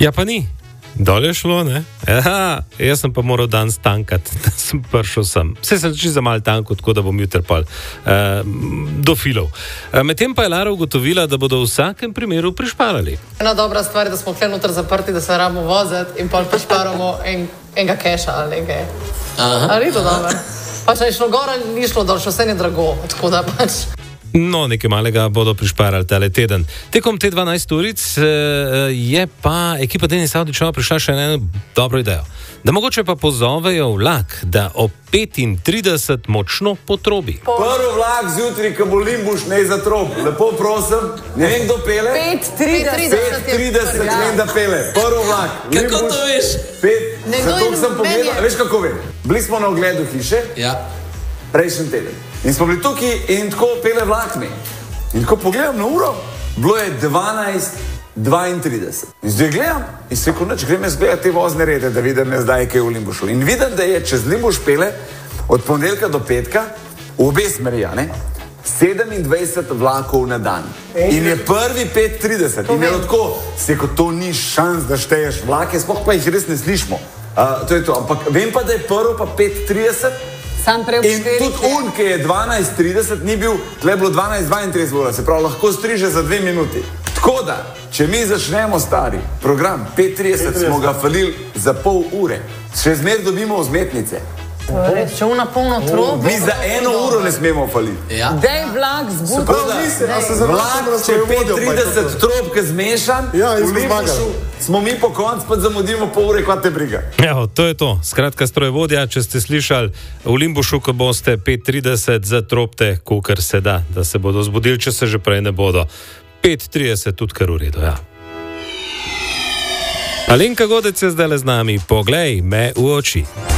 Ja, pa ni. Dol je šlo, ne? Aha, jaz sem pa moral danes tankati, da sem prišel sem. Vse sem čisto za mal tanko, tako da bom jutri pol do filov. Medtem pa je Lara ugotovila, da bodo v vsakem primeru prišparali. Ena dobra stvar je, da smo tukaj noter zaprti, da se rabimo voziti in pa prišparamo enega keša ali nekaj. Ali ni to dobro? Pa če je šlo gor, ni šlo dol, še vse je drago, tako da pač... No, nekaj malega bodo prišparali tale teden. Tekom te 12 uric je pa ekipa Denisa Avdićeva prišla še na eno dobro idejo. Da mogoče pa pozovejo vlak, da ob 35 močno potrobi. Prvi vlak zjutraj, ko bo Limbuš, ne za trop. Lepo prosim, ne vem, kdo pele. 5:30 vem, da pele. Prvi vlak. Kako to veš? Zato sem pogledal, veš kako vem. Bili smo na ogledu hiše. Ja. Prejšnji teden. In smo bili tukaj in tako pele vlakne. In ko pogledam na uro, bilo je 12:32. In zdaj gledam in se rekel, če grem jaz gledati te vozne rede, da vidim zdaj, kaj je v Limbušu. In vidim, da je čez Limbuš pele od ponedeljka do petka v obe smeri, ne? 27 vlakov na dan. In je prvi 5:30. In je tako, se rekel, to ni šans, da šteješ vlake, sploh pa jih res ne slišimo. To je to. Ampak vem pa, da je prvo pa 5:30. In tudi ki je 12:30, ni bil, tle je bilo 12:32 ura, se pravi, lahko striže za 2 minuti. Tako da, če mi začnemo stari program, 5:30 smo ga falili za pol ure, še zmer dobimo vzmetnice. Če una polno trop... Mi za 1 uro ne smemo faliti. Ja. Dej vlak zbudi. Vlak, če 5:30 tropke zmešan, v Limbušu smo mi po koncu, pa zamudimo pol ure, kva te briga. Evo, to je to. Skratka, strojevodja, če ste slišali v Limbušu, ko boste 5:30 zatropte, kolikor se da se bodo zbudili, če se že prej ne bodo. 5:30 tudi kar v redu, ja. Alenka Godec je zdaj le z nami. Poglej me v oči.